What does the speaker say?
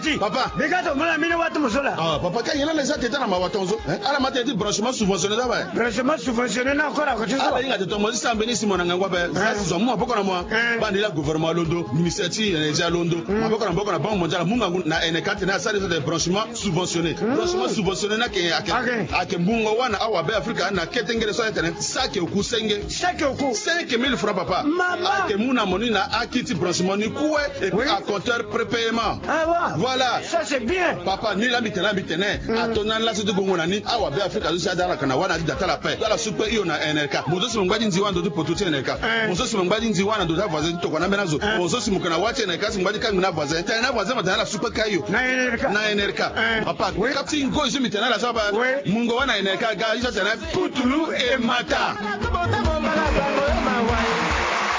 Merci. Papa. Begato mala mine watu musola. Ah, papa quand il a les atteindre ma watonzo. Ala mate dit branchement subventionné là-bas. Branchement subventionné na encore à côté ça. Ala inga de tomo si ambeni si monanga ngwa ba. Ça mo poko na mo. Ba ndila gouvernement londo, ministère ti energie londo. Ma poko na banque mondiale munga na N4 na ça des branchements subventionnés. Branchement subventionné na ke ake mbungo wana awa be Africa na ketengere so internet. Sake okusenge. Sake oku. 5000 francs papa. Maman. Ake muna moni na akiti branchement ni kuwe et puis à compteur prépaiement. Ah ouais. Voilà. Ça c'est bien. Papa ni la mitena atona la soto gongona ni awa be Africa zo dala kana wana di data la paix. Dala super iyo na NRK. Mozo si mngbaji nziwa ndo pototi NRK. Mozo si mngbaji nziwa ndo voisin to kona menazo. Mozo si mkana wache NRK si mngbaji kangu na voisin. Ta voisin matana la super kayo. Na NRK. Papa, kapti ngo zo mitena la saba. Mungo wana NRK ga isa tena putulu e mata.